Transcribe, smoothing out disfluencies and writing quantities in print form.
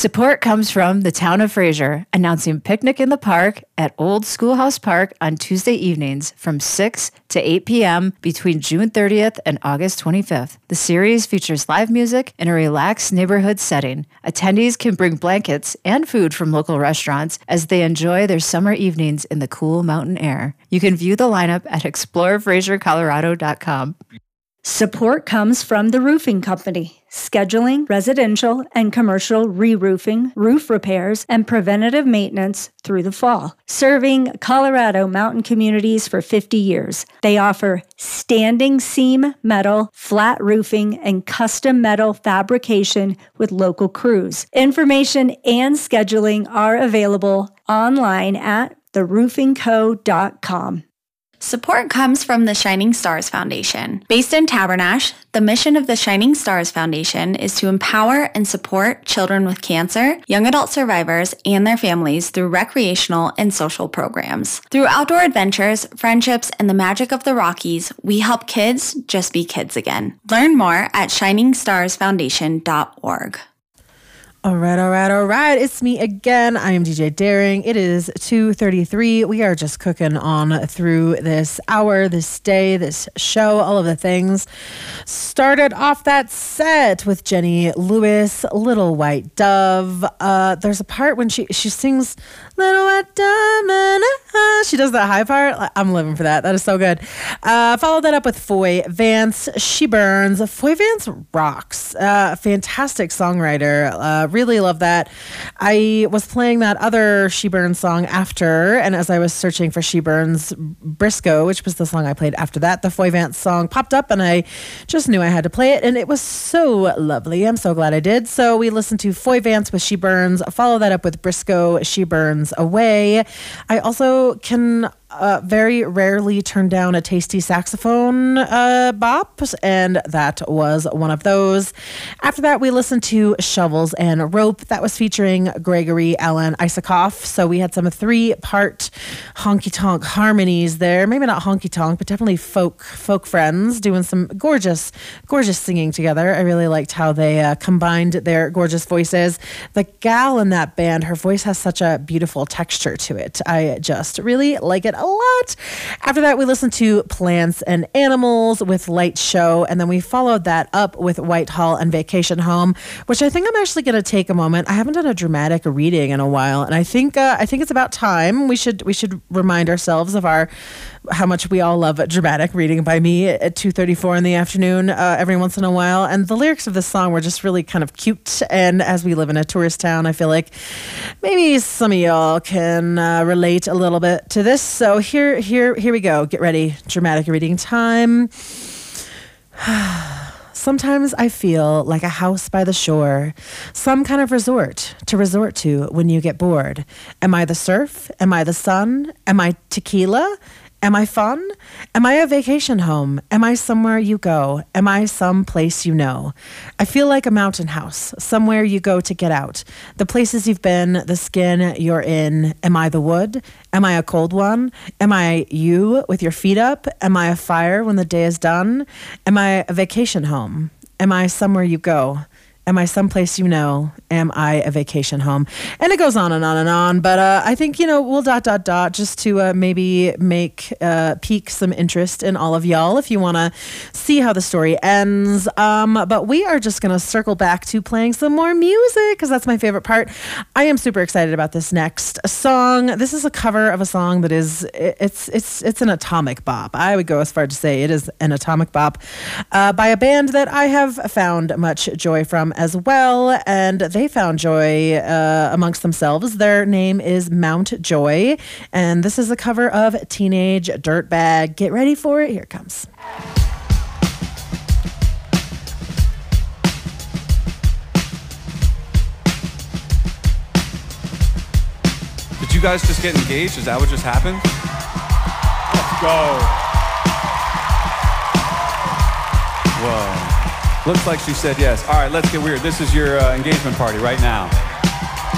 Support comes from the town of Fraser, announcing Picnic in the Park at Old Schoolhouse Park on Tuesday evenings from 6 to 8 p.m. between June 30th and August 25th. The series features live music in a relaxed neighborhood setting. Attendees can bring blankets and food from local restaurants as they enjoy their summer evenings in the cool mountain air. You can view the lineup at explorefrasercolorado.com. Support comes from the Roofing Company, scheduling residential and commercial re-roofing, roof repairs, and preventative maintenance through the fall. Serving Colorado mountain communities for 50 years, they offer standing seam metal, flat roofing, and custom metal fabrication with local crews. Information and scheduling are available online at theroofingco.com. Support comes from the Shining Stars Foundation. Based in Tabernash, the mission of the Shining Stars Foundation is to empower and support children with cancer, young adult survivors, and their families through recreational and social programs. Through outdoor adventures, friendships, and the magic of the Rockies, we help kids just be kids again. Learn more at shiningstarsfoundation.org. All right. It's me again. I am DJ Daring. It is 2:33. We are just cooking on through this hour, this day, this show, all of the things. Started off that set with Jenny Lewis, Little White Dove. There's a part when she sings Little White Dove. She does that high part. I'm living for that. That is so good. Follow that up with Foy Vance, She Burns. Foy Vance rocks. Fantastic songwriter. Really love that. I was playing that other She Burns song after, and as I was searching for She Burns Briscoe, which was the song I played after that, the Foy Vance song popped up, and I just knew I had to play it, and it was so lovely. I'm so glad I did. So we listened to Foy Vance with She Burns. Follow that up with Briscoe, She Burns Away. I also can very rarely turn down a tasty saxophone bop, and that was one of those. After that, we listened to Shovels and Rope. That was featuring Gregory Alan Isakov. So we had some 3-part honky-tonk harmonies there. Maybe not honky-tonk, but definitely folk friends doing some gorgeous singing together. I really liked how they combined their gorgeous voices. The gal in that band, her voice has such a beautiful texture to it. I just really like it a lot. After that, we listened to Plants and Animals with Light Show, and then we followed that up with Whitehall and Vacation Home, which I think I'm actually going to take a moment. I haven't done a dramatic reading in a while, and I think it's about time. We should remind ourselves of how much we all love dramatic reading by me at 2:34 in the afternoon every once in a while. And the lyrics of this song were just really kind of cute. And as we live in a tourist town, I feel like maybe some of y'all can relate a little bit to this. So here we go. Get ready. Dramatic reading time. Sometimes I feel like a house by the shore, some kind of resort to resort to when you get bored. Am I the surf? Am I the sun? Am I tequila? Am I fun? Am I a vacation home? Am I somewhere you go? Am I some place you know? I feel like a mountain house, somewhere you go to get out. The places you've been, the skin you're in. Am I the wood? Am I a cold one? Am I you with your feet up? Am I a fire when the day is done? Am I a vacation home? Am I somewhere you go? Am I someplace you know? Am I a vacation home? And it goes on and on and on. But I think, we'll ... just to maybe pique some interest in all of y'all if you want to see how the story ends. But we are just going to circle back to playing some more music because that's my favorite part. I am super excited about this next song. This is a cover of a song that it's an atomic bop. I would go as far to say it is an atomic bop by a band that I have found much joy from as well, and they found joy amongst themselves. Their name is Mount Joy, and this is a cover of Teenage Dirtbag. Get ready for it. Here it comes. Did you guys just get engaged? Is that what just happened? Let's go. Whoa. Looks like she said yes. All right, let's get weird. This is your engagement party right now.